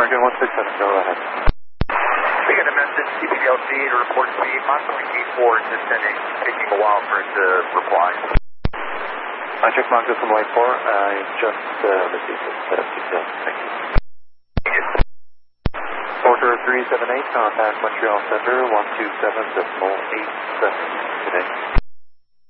American 167, go ahead. We got a message, CPDLC to report speed, Mach 84 is descending, taking a while for it to reply. I check Mach from Light 4, I just received it, set up details, thank you. Order 378, contact Montreal Center, 127.87 today.